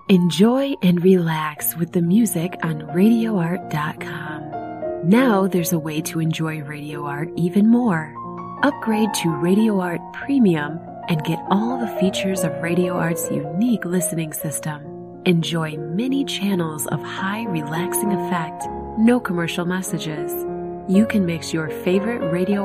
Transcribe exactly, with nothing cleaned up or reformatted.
Enjoy and relax with the music on radio art dot com. Now there's a way to enjoy Radio Art even more. Upgrade to Radio Art Premium and get all the features of Radio Art's unique listening system. Enjoy many channels of high relaxing effect, no commercial messages. You can mix your favorite Radio